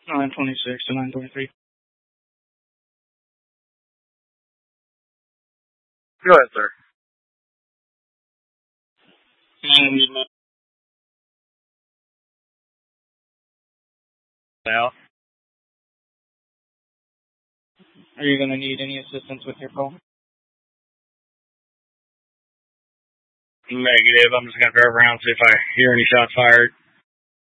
926 to 923. Go ahead, sir. Now. Are you going to need any assistance with your call? Negative. I'm just going to drive around and see if I hear any shots fired.